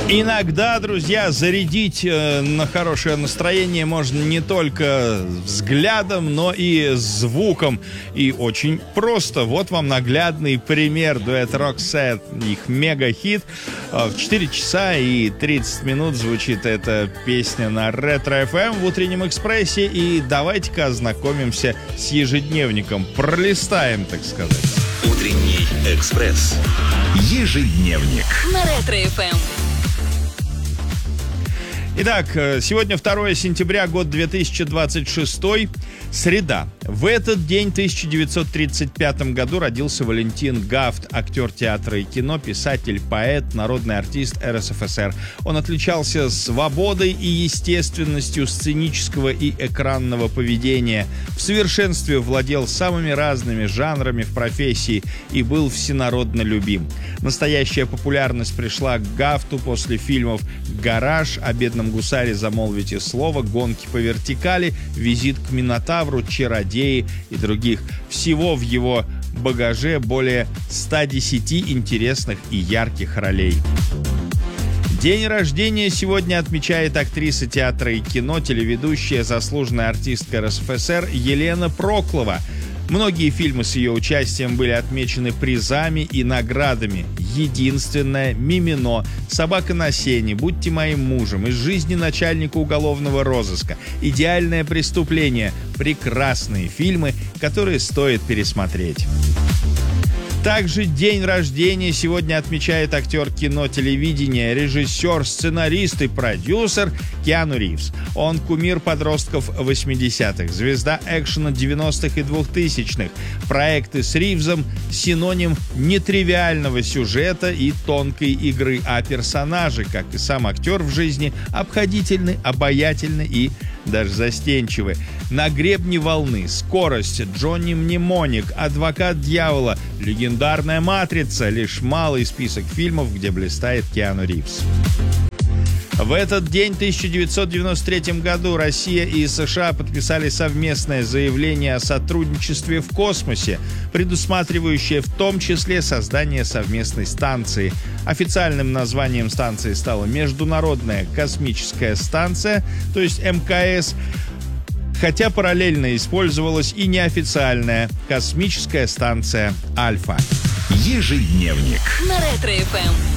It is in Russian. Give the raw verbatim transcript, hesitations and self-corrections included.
Иногда, друзья, зарядить э, на хорошее настроение можно не только взглядом, но и звуком. И очень просто. Вот вам наглядный пример. Дуэт Roxette, их мега-хит. Э, в четыре часа и тридцать минут звучит эта песня на Ретро эф эм в утреннем экспрессе. И давайте-ка ознакомимся с ежедневником. Пролистаем, так сказать. Утренний экспресс. Ежедневник. На Ретро эф эм. Итак, сегодня второе сентября, год две тысячи двадцать шестой, среда. В этот день, в тысяча девятьсот тридцать пятом году, родился Валентин Гафт, актер театра и кино, писатель, поэт, народный артист эр эс эф эс эр. Он отличался свободой и естественностью сценического и экранного поведения, в совершенстве владел самыми разными жанрами в профессии и был всенародно любим. Настоящая популярность пришла к Гафту после фильмов «Гараж», «О бедном гусаре замолвите слово», «Гонки по вертикали», «Визит к Минотавру», «Чародеи» и других. Всего в его багаже более ста десяти интересных и ярких ролей. День рождения сегодня отмечает актриса театра и кино, телеведущая, заслуженная артистка эр эс эф эс эр Елена Проклова. Многие фильмы с ее участием были отмечены призами и наградами. «Единственная», «Мимино», «Собака на сене», «Будьте моим мужем», «Из жизни начальника уголовного розыска», «Идеальное преступление». Прекрасные фильмы, которые стоит пересмотреть. Также день рождения сегодня отмечает актер кино, телевидения, режиссер, сценарист и продюсер Киану Ривз. Он кумир подростков восьмидесятых, звезда экшена девяностых и двухтысячных. Проекты с Ривзом – синоним нетривиального сюжета и тонкой игры, а персонажи, как и сам актер в жизни, обходительны, обаятельны и даже застенчивы. «На гребне волны», «Скорость», «Джонни Мнемоник», «Адвокат дьявола», «Легендарная матрица» — лишь малый список фильмов, где блистает Киану Ривз. В этот день, в тысяча девятьсот девяносто третьем году, Россия и США подписали совместное заявление о сотрудничестве в космосе, предусматривающее в том числе создание совместной станции. Официальным названием станции стала Международная космическая станция, то есть эм ка эс, хотя параллельно использовалась и неофициальная космическая станция «Альфа». Ежедневник. На Ретро эф эм.